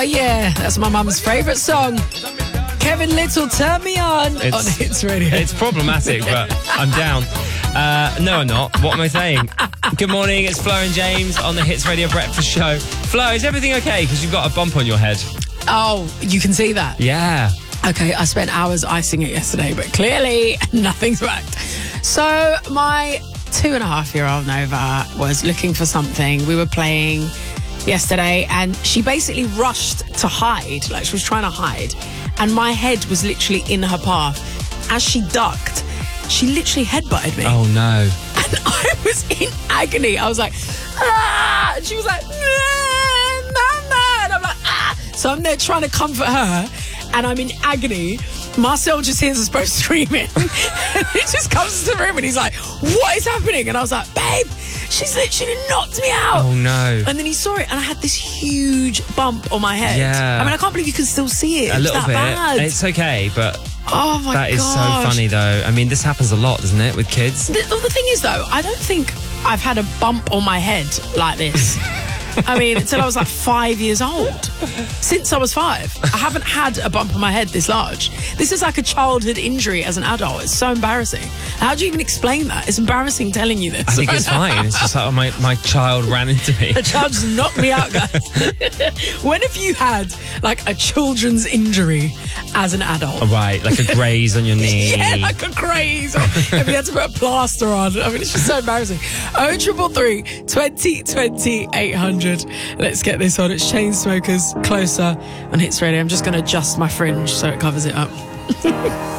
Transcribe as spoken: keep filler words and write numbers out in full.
yeah, that's my mum's favourite song. Kevin Little, Turn Me On, It's- on Hits Radio. It's problematic, but I'm down. Uh, no, I'm not. What am I saying? Good morning, it's Flo and James on the Hits Radio Breakfast Show. Flo, is everything okay? Because you've got a bump on your head. Oh, you can see that? Yeah. Okay, I spent hours icing it yesterday, but clearly nothing's worked. So my two and a half year old Nova was looking for something. We were playing yesterday and she basically rushed to hide, like she was trying to hide. And my head was literally in her path. As she ducked, she literally headbutted me. Oh, no. And I was in agony. I was like, ah! And she was like, ah, mama. And I'm like, ah! So I'm there trying to comfort her. And I'm in agony. Marcel just hears us both screaming. And he just comes to the room and he's like, what is happening? And I was like, babe, she's literally knocked me out. Oh, no. And then he saw it and I had this huge bump on my head. Yeah. I mean, I can't believe you can still see it. A It's little that bit. bad. It's okay, but oh, my that is gosh. so funny, though. I mean, this happens a lot, doesn't it, with kids? The, the thing is, though, I don't think I've had a bump on my head like this. I mean, until I was like five years old. Since I was five. I haven't had a bump on my head this large. This is like a childhood injury as an adult. It's so embarrassing. How do you even explain that? It's embarrassing telling you this. I think it's fine. It's just like, oh, my, my child ran into me. The child just knocked me out, guys. When have you had like a children's injury as an adult? Oh, right, like a graze on your knee. Yeah, like a craze. Or if you had to put a plaster on. I mean, it's just so embarrassing. Oh, triple three, twenty, twenty, eight hundred. Let's get this on. It's Chainsmokers, Closer on Hits Radio. I'm just going to adjust my fringe so it covers it up.